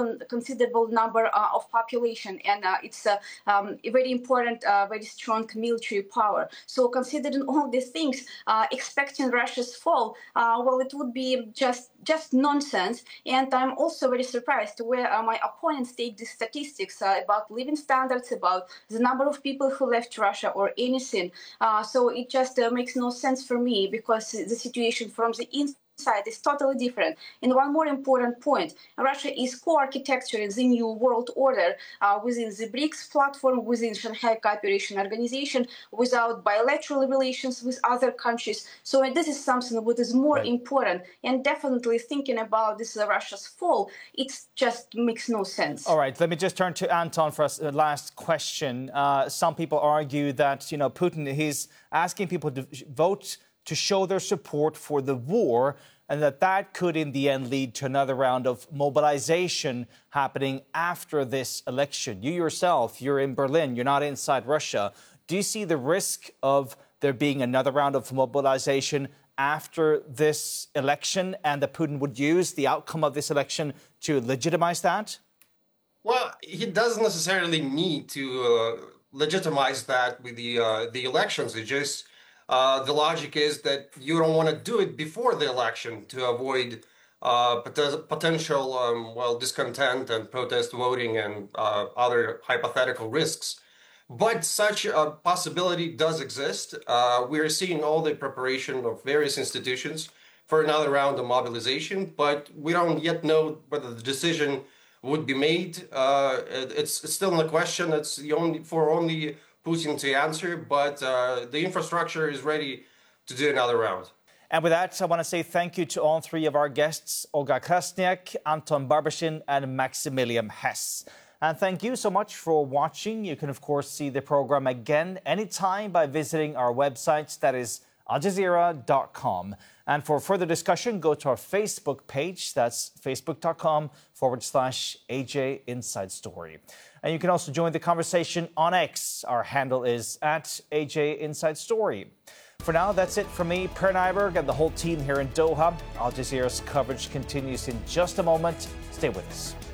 considerable number of population, and it's a very important, very strong military power. So considering all these things, expecting Russia's fall, well, it would be just nonsense. And I'm also very surprised where my opponents take the statistics about living standards, about the number of people who left Russia or anything. So it just makes no sense for me, because the situation from the inside is totally different. And one more important point, Russia is co-architecturing the new world order within the BRICS platform, within Shanghai Cooperation Organization, without bilateral relations with other countries. So this is something that is more important, and definitely thinking about this Russia's fall, it just makes no sense. All right, let me just turn to Anton for a last question. Some people argue that, Putin, he's asking people to vote to show their support for the war, and that could in the end lead to another round of mobilization happening after this election. You yourself, you're in Berlin, you're not inside Russia. Do you see the risk of there being another round of mobilization after this election, and that Putin would use the outcome of this election to legitimize that? Well, he doesn't necessarily need to legitimize that with the elections. It just the logic is that you don't want to do it before the election to avoid potential discontent and protest voting and other hypothetical risks. But such a possibility does exist. We are seeing all the preparation of various institutions for another round of mobilization, but we don't yet know whether the decision would be made. It's still a question. It's only Putin to answer, but the infrastructure is ready to do another round. And with that, I want to say thank you to all three of our guests, Olga Krasniak, Anton Barbashin, and Maximilian Hess. And thank you so much for watching. You can, of course, see the program again anytime by visiting our website, that is aljazeera.com. And for further discussion, go to our Facebook page. That's facebook.com/AJ Inside Story. And you can also join the conversation on X. Our handle is @AJ Inside Story. For now, that's it from me, Per Nyberg, and the whole team here in Doha. Al Jazeera's coverage continues in just a moment. Stay with us.